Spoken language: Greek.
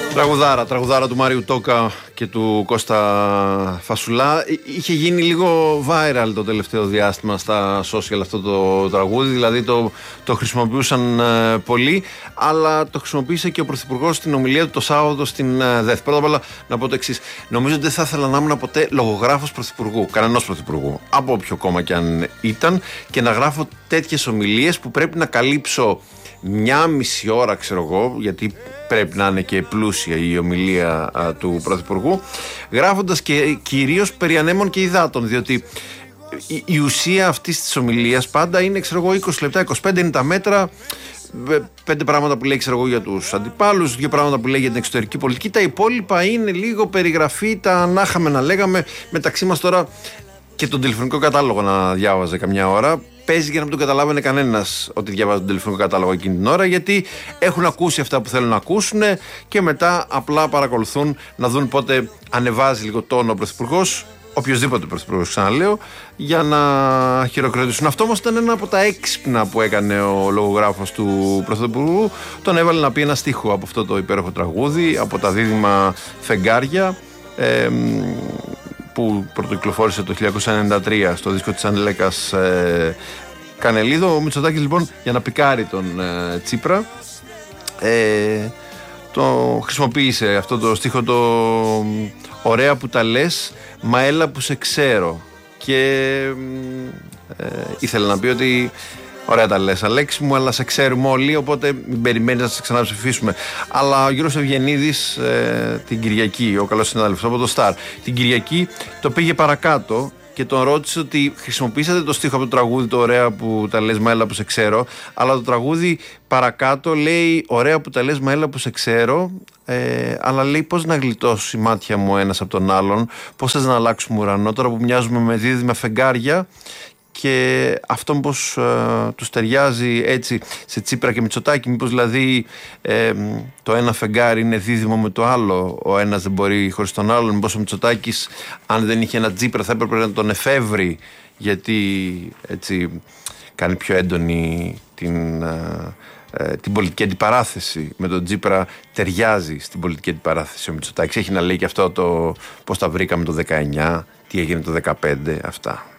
Τραγουδάρα του Μάριου Τόκα και του Κώστα Φασουλά. Είχε γίνει λίγο viral το τελευταίο διάστημα στα social αυτό το τραγούδι, δηλαδή το χρησιμοποιούσαν πολύ, αλλά το χρησιμοποίησε και ο Πρωθυπουργός στην ομιλία του το Σάββατο στην ΔΕΘ. Πρώτα απ' όλα να πω το εξής: νομίζω ότι δεν θα ήθελα να ήμουν ποτέ λογογράφος Πρωθυπουργού, κανενός Πρωθυπουργού, από όποιο κόμμα και αν ήταν, και να γράφω τέτοιες ομιλίες που πρέπει να καλύψω μια μισή ώρα, ξέρω εγώ, γιατί πρέπει να είναι και πλούσια η ομιλία του Πρωθυπουργού, γράφοντας και κυρίως περί ανέμων και υδάτων, διότι η ουσία αυτής της ομιλίας πάντα είναι, ξέρω εγώ, 20 λεπτά, 25 είναι τα μέτρα, 5 πράγματα που λέει, ξέρω εγώ, για τους αντιπάλους, 2 πράγματα που λέει για την εξωτερική πολιτική, τα υπόλοιπα είναι λίγο περιγραφή, τα να είχαμε να λέγαμε μεταξύ μας τώρα. Και τον τηλεφωνικό κατάλογο να διάβαζε καμιά ώρα. Παίζει για να μην τον καταλάβαινε κανένας ότι διαβάζει τον τηλεφωνικό κατάλογο εκείνη την ώρα, γιατί έχουν ακούσει αυτά που θέλουν να ακούσουν και μετά απλά παρακολουθούν να δουν πότε ανεβάζει λίγο τόνο ο Πρωθυπουργός, οποιοδήποτε Πρωθυπουργός, ξαναλέω, για να χειροκροτήσουν. Αυτό όμως ήταν ένα από τα έξυπνα που έκανε ο λογογράφος του Πρωθυπουργού. Τον έβαλε να πει ένα στίχο από αυτό το υπέροχο τραγούδι, από τα δίδυμα Φεγγάρια, που πρωτοκυκλοφόρησε το 1993 στο δίσκο της Αντλέκας Κανελίδο. Ο Μητσοτάκης λοιπόν, για να πικάρει τον Τσίπρα, το χρησιμοποίησε αυτό το στίχο, το «Ωραία που τα λες, μα έλα που σε ξέρω», και ήθελε να πει ότι ωραία τα λες, Αλέξη μου, αλλά σε ξέρουμε όλοι, οπότε μην περιμένεις να σε ξαναψηφίσουμε. Αλλά ο Γιώργος Ευγενίδης την Κυριακή, ο καλός συνάδελφος από το Σταρ, την Κυριακή το πήγε παρακάτω και τον ρώτησε ότι χρησιμοποίησατε το στίχο από το τραγούδι, το «Ωραία που τα λες, μα έλα που σε ξέρω», αλλά το τραγούδι παρακάτω λέει «Ωραία που τα λες, μα έλα που σε ξέρω», αλλά λέει «Πώς να γλιτώσει η μάτια μου ένας από τον άλλον, πώς θες να αλλάξουμε ουρανό τώρα που μοιάζουμε με δίδυμα φεγγάρια». Και αυτό μήπως τους ταιριάζει έτσι σε Τσίπρα και Μητσοτάκη, μήπως δηλαδή το ένα φεγγάρι είναι δίδυμο με το άλλο, ο ένας δεν μπορεί χωρίς τον άλλον, μήπως ο Μητσοτάκης, αν δεν είχε ένα Τσίπρα, θα έπρεπε να τον εφεύρει, γιατί έτσι κάνει πιο έντονη την πολιτική αντιπαράθεση. Με τον Τσίπρα ταιριάζει στην πολιτική αντιπαράθεση ο Μητσοτάκης. Έχει να λέει και αυτό το πώς τα βρήκαμε το 19, τι έγινε το 15, αυτά.